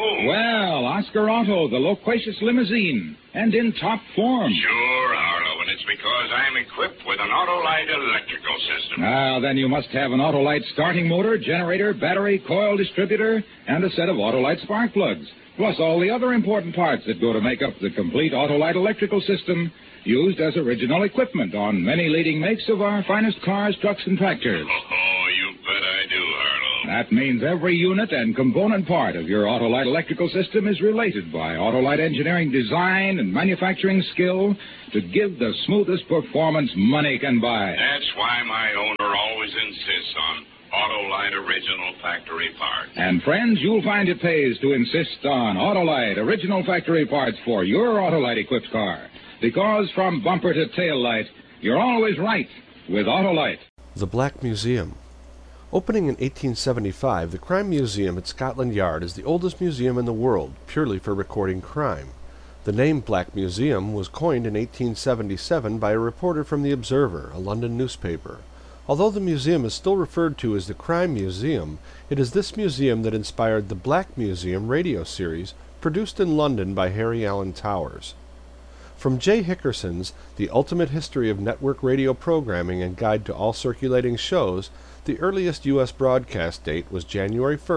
whom? Well, Oscar Otto, the loquacious limousine, and in top form. Sure, Harlow, and it's because I'm equipped with an Autolite electrical system. Ah, then you must have an Autolite starting motor, generator, battery, coil distributor, and a set of Autolite spark plugs, plus all the other important parts that go to make up the complete Autolite electrical system, used as original equipment on many leading makes of our finest cars, trucks, and tractors. Oh, you bet I do, Harlow. That means every unit and component part of your Autolite electrical system is related by Autolite engineering design and manufacturing skill to give the smoothest performance money can buy. That's why my owner always insists on Autolite original factory parts. And friends, you'll find it pays to insist on Autolite original factory parts for your Autolite equipped car. Because from bumper to tail light, you're always right with Autolite. The Black Museum. Opening in 1875, the Crime Museum at Scotland Yard is the oldest museum in the world, purely for recording crime. The name Black Museum was coined in 1877 by a reporter from The Observer, a London newspaper. Although the museum is still referred to as the Crime Museum, it is this museum that inspired the Black Museum radio series, produced in London by Harry Alan Towers. From Jay Hickerson's The Ultimate History of Network Radio Programming and Guide to All Circulating Shows, the earliest U.S. broadcast date was January 1,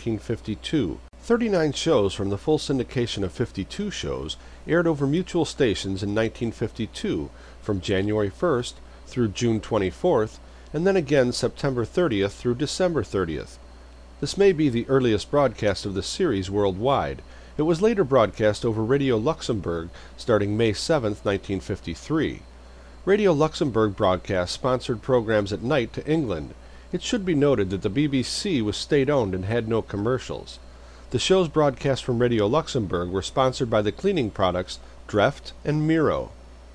1952. 39 shows from the full syndication of 52 shows aired over mutual stations in 1952, from January 1st through June 24th, and then again September 30th through December 30th. This may be the earliest broadcast of the series worldwide. It was later broadcast over Radio Luxembourg starting May 7, 1953. Radio Luxembourg broadcast sponsored programs at night to England. It should be noted that the BBC was state-owned and had no commercials. The shows broadcast from Radio Luxembourg were sponsored by the cleaning products Dreft and Miro.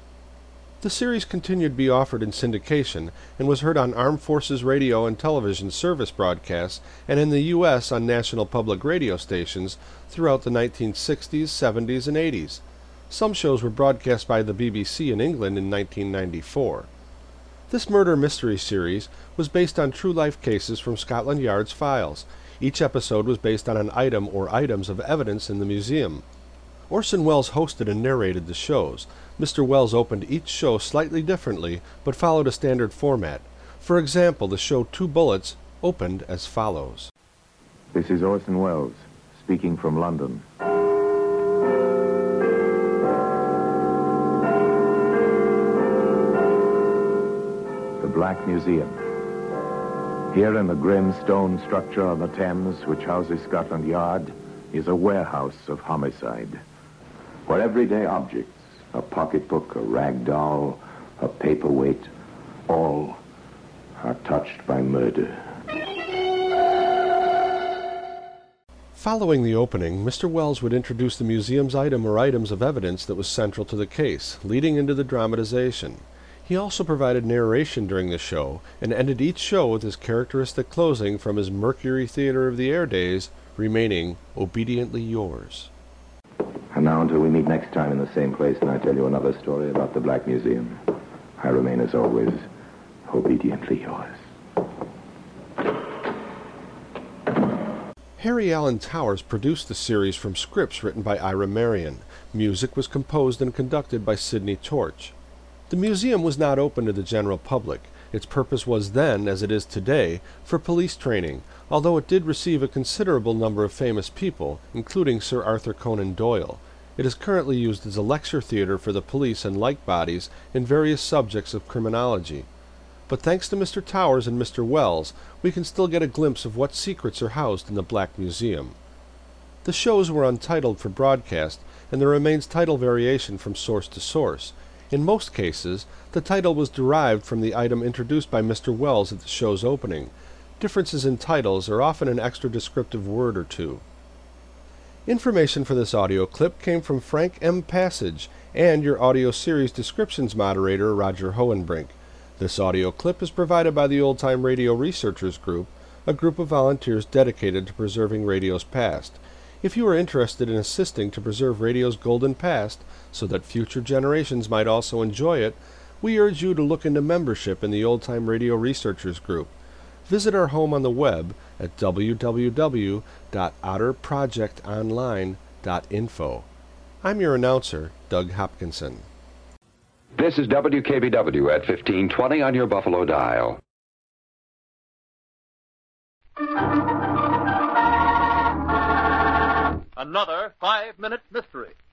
The series continued to be offered in syndication and was heard on Armed Forces Radio and Television Service broadcasts and in the U.S. on national public radio stations throughout the 1960s, 70s, and 80s. Some shows were broadcast by the BBC in England in 1994. This murder mystery series was based on true-life cases from Scotland Yard's files. Each episode was based on an item or items of evidence in the museum. Orson Welles hosted and narrated the shows. Mr. Welles opened each show slightly differently, but followed a standard format. For example, the show Two Bullets opened as follows. This is Orson Welles, speaking from London. The Black Museum. Here in the grim stone structure on the Thames, which houses Scotland Yard, is a warehouse of homicide, where everyday objects, a pocketbook, a rag doll, a paperweight, all are touched by murder. Following the opening, Mr. Welles would introduce the museum's item or items of evidence that was central to the case, leading into the dramatization. He also provided narration during the show, and ended each show with his characteristic closing from his Mercury Theater of the Air days, remaining obediently yours. And now until we meet next time in the same place and I tell you another story about the Black Museum, I remain as always, obediently yours. Harry Alan Towers produced the series from scripts written by Ira Marion. Music was composed and conducted by Sidney Torch. The museum was not open to the general public. Its purpose was then, as it is today, for police training, although it did receive a considerable number of famous people, including Sir Arthur Conan Doyle. It is currently used as a lecture theater for the police and like bodies in various subjects of criminology. But thanks to Mr. Towers and Mr. Welles, we can still get a glimpse of what secrets are housed in the Black Museum. The shows were untitled for broadcast, and there remains title variation from source to source. In most cases, the title was derived from the item introduced by Mr. Welles at the show's opening. Differences in titles are often an extra descriptive word or two. Information for this audio clip came from Frank M. Passage and your audio series descriptions moderator, Roger Hohenbrink. This audio clip is provided by the Old Time Radio Researchers Group, a group of volunteers dedicated to preserving radio's past. If you are interested in assisting to preserve radio's golden past so that future generations might also enjoy it, we urge you to look into membership in the Old Time Radio Researchers Group. Visit our home on the web at www.otterprojectonline.info. I'm your announcer, Doug Hopkinson. This is WKBW at 1520 on your Buffalo dial. Another 5-minute mystery.